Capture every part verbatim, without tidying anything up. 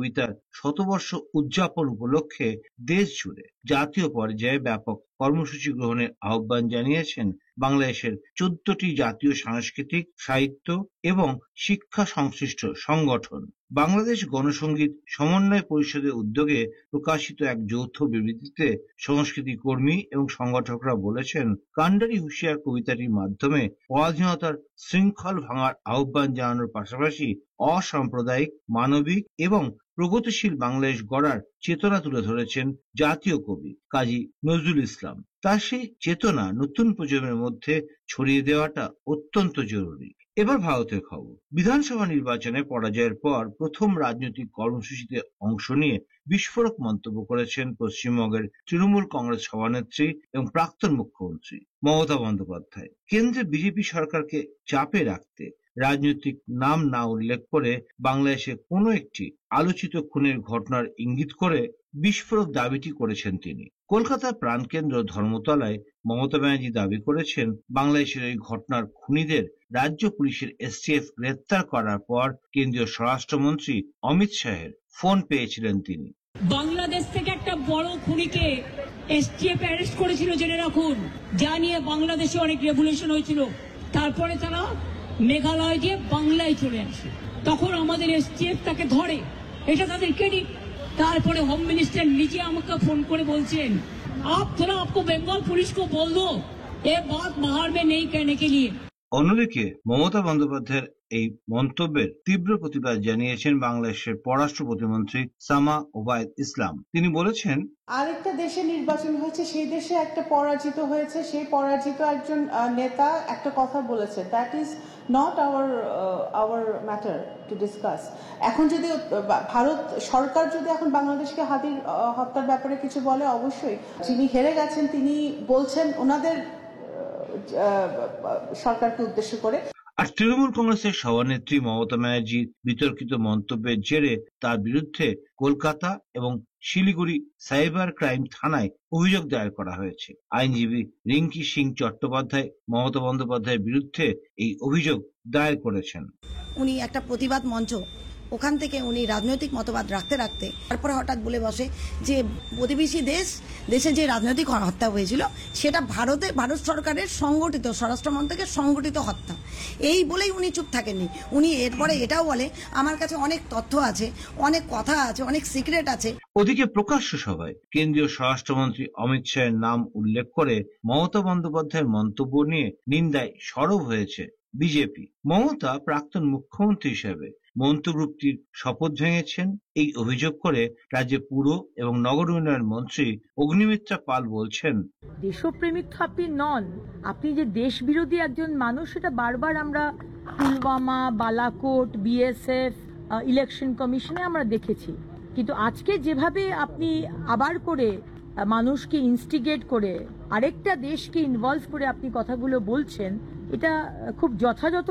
কবিতার শতবর্ষ উদযাপন উপলক্ষে দেশ জুড়ে জাতীয় পর্যায়ে ব্যাপক কর্মসূচি গ্রহণের আহ্বান জানিয়েছেন বাংলাদেশের চোদ্দটি জাতীয় সাংস্কৃতিক, সাহিত্য এবং শিক্ষা সংশ্লিষ্ট সংগঠন। বাংলাদেশ গণসংগীত সমন্বয় পরিষদের উদ্যোগে প্রকাশিত এক যৌথ বিবৃতিতে সংস্কৃতি কর্মী এবং সংগঠকরা বলেছেন, কান্ডারি হুঁশিয়ার কবিতাটির মাধ্যমে পরাধীনতার শৃঙ্খল ভাঙার আহ্বান জানানোর পাশাপাশি অসাম্প্রদায়িক, মানবিক এবং প্রগতিশীল বাংলাদেশ গড়ার চেতনা তুলে ধরেছেন জাতীয় কবি কাজী নজরুল ইসলাম। তার সেই চেতনা নতুন প্রজন্মের মধ্যে ছড়িয়ে দেওয়াটা অত্যন্ত জরুরি। এবার ভারতের খবর। বিধানসভা নির্বাচনে পরাজয়ের পর প্রথম রাজনৈতিক কর্মসূচিতে অংশ নিয়ে বিস্ফোরক মন্তব্য করেছেন পশ্চিমবঙ্গের তৃণমূল কংগ্রেস সভানেত্রী এবং প্রাক্তন মুখ্যমন্ত্রী মমতা বন্দ্যোপাধ্যায়। কেন্দ্রে বিজেপি সরকারকে চাপে রাখতে রাজনৈতিক নাম না উল্লেখ করে বাংলাদেশে কোনো একটি আলোচিত খুনের ঘটনার ইঙ্গিত করে বিস্ফোরক দাবিটি করেছেন তিনি। কলকাতার প্রাণকেন্দ্র ধর্মতলায় মমতা ব্যানার্জি দাবি করেছেন, বাংলাদেশের এই ঘটনার খুনিদের রাজ্য পুলিশের এসটিএফ গ্রেপ্তার করার পর কেন্দ্রীয় স্বরাষ্ট্রমন্ত্রী অমিত শাহের ফোন পেয়েছিলেন তিনি। বাংলাদেশ থেকে একটা বড় খুনিকে এসটিএফ অ্যারেস্ট করেছিল জেনে রাখুন, যা নিয়ে বাংলাদেশে অনেক রেভলিউশন হয়েছিল। তারপরে তারা মেঘালয় দিয়ে বাংলায় চলে আসে, তখন আমাদের এসটিএফ তাকে ধরে, এটা তাদের ক্রেডিট। তারপরে হোম মিনিস্টার নিজে আমাকে ফোন করে বলছেন, आप थोड़ा आपको बंगाल पुलिस को बोल दो ये बात बाहर में नहीं कहने के लिए। অন্যদিকে মমতা বন্দ্যোপাধ্যায়ের এই মন্তব্যের তীব্র প্রতিবাদ জানিয়েছেন বাংলাদেশের পররাষ্ট্র প্রতিমন্ত্রী সামা ওবায়দ ইসলাম। তিনি বলেছেন, আরেকটা দেশে নির্বাচন হয়েছে, সেই দেশে একটা পরাজিত হয়েছে, সেই পরাজিত একজন নেতা একটা কথা বলেছে, that is not our our matter to discuss. এখন যদি ভারত সরকার যদি এখন বাংলাদেশকে হাতির হত্যার ব্যাপারে কিছু বলে, অবশ্যই যিনি হেরে গেছেন তিনি বলছেন ওনাদের সরকারকে উদ্দেশ্য করে। আর তৃণমূল কংগ্রেসের সভানেত্রী মমতা ব্যানার্জির বিতর্কিত মন্তব্যের জেরে তার বিরুদ্ধে কলকাতা এবং শিলিগুড়ি সাইবার ক্রাইম থানায় অভিযোগ দায়ের করা হয়েছে। আইনজীবী রিঙ্কি সিং চট্টোপাধ্যায় মমতা বন্দ্যোপাধ্যায়ের বিরুদ্ধে এই অভিযোগ দায়ের করেছেন। উনি একটা প্রতিবাদ মঞ্চ, ওখান থেকে উনি রাজনৈতিক মতবাদ রাখতে রাখতে তারপরে হঠাৎ বলে বসে যে প্রতিবেশী দেশ দেশে যে রাজনৈতিক হত্যা হয়েছিল সেটা ভারতে ভারত সরকারের সংগঠিত স্বরাষ্ট্র মন্ত্রকের সংগঠিত হত্যা, এই বলেই উনি চুপ থাকেননি। উনি এরপরে এটাও বলে আমার কাছে অনেক তথ্য আছে, অনেক কথা আছে, অনেক সিক্রেট আছে। ওদিকে প্রকাশ্য সভায় কেন্দ্রীয় স্বরাষ্ট্রমন্ত্রী অমিত শাহের নাম উল্লেখ করে মমতা বন্দ্যোপাধ্যায়ের মন্তব্য নিয়ে নিন্দায় সরব হয়েছে বিজেপি। মমতা প্রাক্তন মুখ্যমন্ত্রী হিসেবে মন্ত্রগ্রুপটির শপথ ভেঙেছেন এই অভিযোগ করে রাজ্যে পুর এবং নগর উন্নয়ন মন্ত্রী অগ্নিমিত্রা পাল বলছেন, দেশপ্রেমিক তো আপনি নন, আপনি যে দেশ বিরোধী একজন মানুষ সেটা বারবার আমরা পুলওয়ামা, বালাকোট, বিএসএফ, ইলেকশন কমিশনে আমরা দেখেছি। কিন্তু আজকে যেভাবে আপনি আবার করে মানুষকে ইনস্টিগেট করে আরেকটা দেশকে ইনভলভ করে আপনি কথাগুলো বলছেন, এটা খুব যথাযথ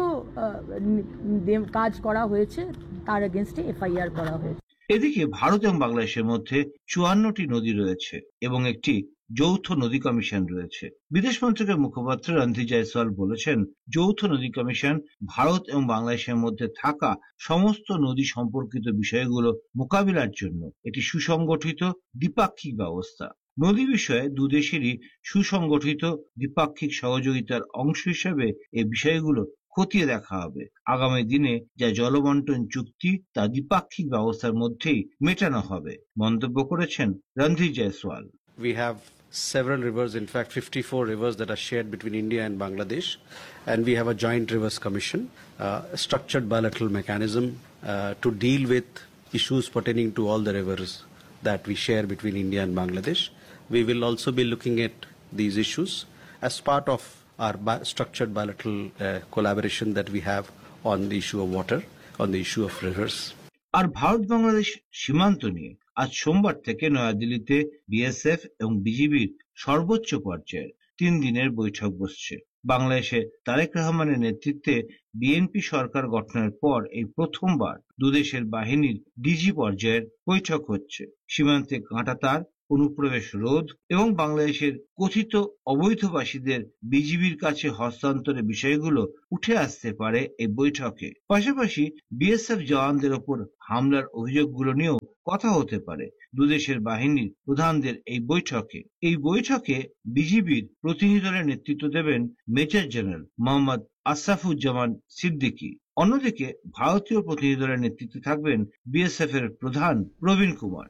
কাজ করা হয়েছে, তার এগেনস্টে এফআইআর করা হয়েছে। এদিকে ভারত এবং বাংলাদেশের মধ্যে চুয়ান্নটি নদী রয়েছে এবং একটি যৌথ নদী কমিশন রয়েছে। বিদেশ মন্ত্রকের মুখপাত্র রণধীর জয়সওয়াল বলেছেন, যৌথ নদী কমিশন ভারত এবং বাংলাদেশের মধ্যে থাকা সমস্ত নদী সম্পর্কিত বিষয়গুলো মোকাবিলার জন্য একটি সুসংগঠিত দ্বিপাক্ষিক ব্যবস্থা। নদী বিষয়ে দুদেশেরই সুসংগঠিত দ্বিপাক্ষিক সহযোগিতার অংশ হিসেবে এই বিষয়গুলো খতিয়ে দেখা হবে। আগামী দিনে যা জলবন্টন চুক্তি তা দ্বিপাক্ষিক ব্যবস্থার মধ্যেই মেটানো হবে মন্তব্য করেছেন Randhir Jaiswal. We have several rivers, in fact fifty-four rivers that are shared between India and Bangladesh, and we have a joint rivers commission, uh, a structured bilateral mechanism uh, to deal with issues pertaining to all the rivers that we share between India and Bangladesh. We will also be looking at these issues as part of our bi- structured bilateral uh, collaboration that we have on the issue of water, on the issue of rivers. আর ভারত বাংলাদেশ সীমান্ত নিয়ে আজ সোমবার থেকে নয়াদিল্লিতে BSF এবং বিজিবির সর্বোচ্চ পর্যায়ের তিন দিনের বৈঠক বসছে। বাংলাদেশে তারেক রহমানের নেতৃত্বে বিএনপি সরকার গঠনের পর এই প্রথমবার দুদেশের বাহিনীর ডিজি পর্যায়ের বৈঠক হচ্ছে। সীমান্তে কাঁটাতার, অনুপ্রবেশ রোধ এবং বাংলাদেশের কথিত অবৈধবাসীদের বিজিবির কাছে হস্তান্তরের বিষয়গুলো উঠে আসতে পারে এই বৈঠকে। পাশাপাশি বিএসএফ জওয়ানদের ওপর হামলার অভিযোগগুলো নিয়েও কথা হতে পারে দুদেশের বাহিনীর প্রধানদের এই বৈঠকে। এই বৈঠকে বিজিবির প্রতিনিধি দলের নেতৃত্ব দেবেন মেজর জেনারেল মোহাম্মদ আশরাফুজ্জামান সিদ্দিকী। অন্যদিকে ভারতীয় প্রতিনিধি দলের নেতৃত্বে থাকবেন বিএসএফ এর প্রধান প্রবীণ কুমার।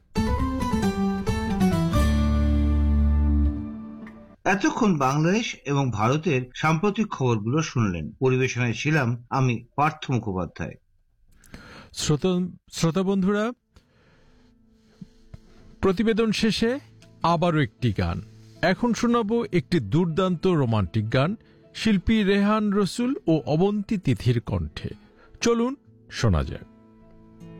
এতক্ষণ বাংলাদেশ এবং ভারতের সাম্প্রতিক খবরগুলো শুনলেন। পরিবেশনায় ছিলাম আমি পার্থ মুখোপাধ্যায়। শ্রোতা বন্ধুরা, প্রতিবেদন শেষে আবারও একটি গান। এখন শোনাবো একটি দুর্দান্ত রোমান্টিক গান শিল্পী রেহান রসুল ও অবন্তী তিথির কণ্ঠে। চলুন শোনা যাক।